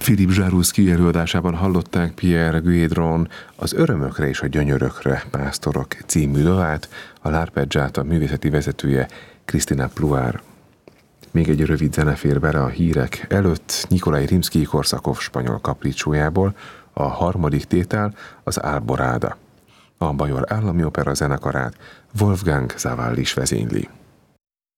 Philippe Jaruzelski előadásában hallották Pierre Guédron az Örömökre és a gyönyörökre pásztorok című dalát, a L'Arpeggiata művészeti vezetője Kristina Pluár. Még egy rövid zene fér bele a hírek előtt Nikolaj Rimszkij-Korsakov spanyol kapricsójából, a harmadik tétel az Alborada. A Bajor Állami Opera zenekarát Wolfgang Sawallis vezényli.